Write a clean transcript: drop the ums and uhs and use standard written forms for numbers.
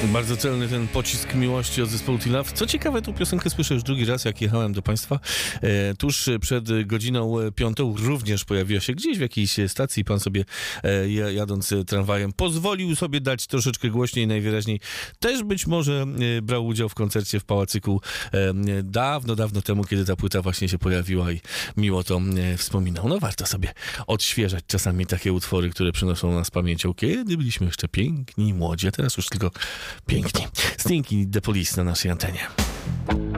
Bardzo celny ten pocisk miłości od zespołu T-Love. Co ciekawe, tą piosenkę słyszę już drugi raz, jak jechałem do Państwa. Tuż przed godziną 5 również pojawiła się gdzieś w jakiejś stacji. Pan sobie jadąc tramwajem pozwolił sobie dać troszeczkę głośniej, najwyraźniej też być może brał udział w koncercie w Pałacyku dawno temu, kiedy ta płyta właśnie się pojawiła i miło to wspominał. No warto sobie odświeżać czasami takie utwory, które przynoszą nas pamięcią, kiedy byliśmy jeszcze piękni i młodzi, a teraz już tylko piękni. Stinky The Police na naszej antenie.